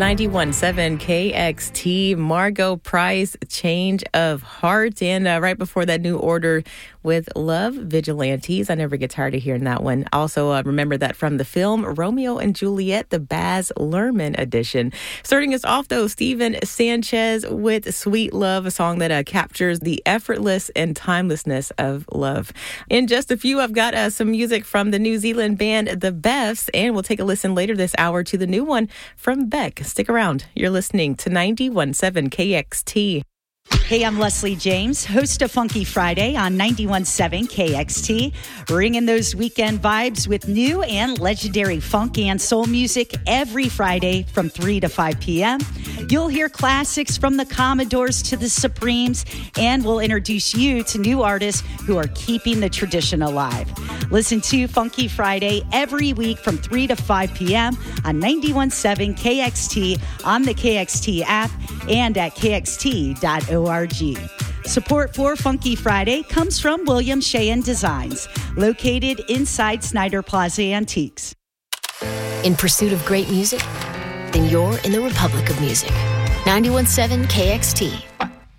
91.7 KXT, Margo Price, Change of Heart. And right before that, New Order with Love, Vigilantes. I never get tired of hearing that one. Also, remember that from the film Romeo and Juliet, the Baz Luhrmann edition. Starting us off, though, Steven Sanchez with Sweet Love, a song that captures the effortless and timelessness of love. In just a few, I've got some music from the New Zealand band The Beths, and we'll take a listen later this hour to the new one from Beck. Stick around. You're listening to 91.7 KXT. Hey, I'm Leslie James, host of Funky Friday on 91.7 KXT, bringing those weekend vibes with new and legendary funk and soul music every Friday from 3 to 5 p.m. You'll hear classics from the Commodores to the Supremes, and we'll introduce you to new artists who are keeping the tradition alive. Listen to Funky Friday every week from 3 to 5 p.m. on 91.7 KXT, on the KXT app, and at kxt.org. Support for Funky Friday comes from William Sheehan Designs, located inside Snyder Plaza Antiques. In pursuit of great music? Then you're in the Republic of Music. 91.7 KXT.